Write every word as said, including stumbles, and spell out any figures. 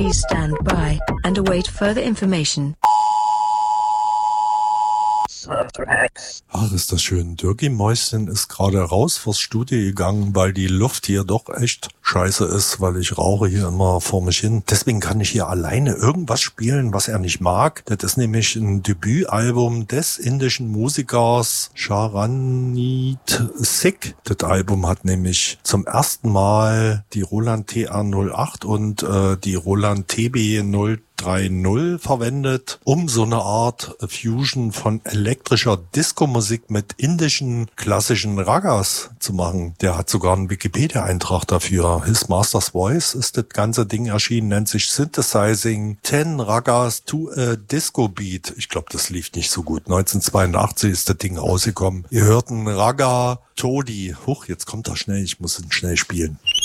Please stand by and await further information. Ach, ist das schön. Dirkie Mäuschen ist gerade raus vors Studio gegangen, weil die Luft hier doch echt scheiße ist, weil ich rauche hier immer vor mich hin. Deswegen kann ich hier alleine irgendwas spielen, was er nicht mag. Das ist nämlich ein Debütalbum des indischen Musikers Charanjit Singh. Das Album hat nämlich zum ersten Mal die Roland T R null acht und äh, die Roland T B null drei null verwendet, um so eine Art Fusion von elektrischer Disco-Musik mit indischen klassischen Ragas zu machen. Der hat sogar einen Wikipedia-Eintrag dafür. His Master's Voice ist das ganze Ding erschienen, nennt sich Synthesizing ten Ragas to a Disco Beat. Ich glaube, das lief nicht so gut. neunzehnhundertzweiundachtzig ist das Ding rausgekommen. Ihr hört einen Raga Todi. Huch, jetzt kommt er schnell. Ich muss ihn schnell spielen.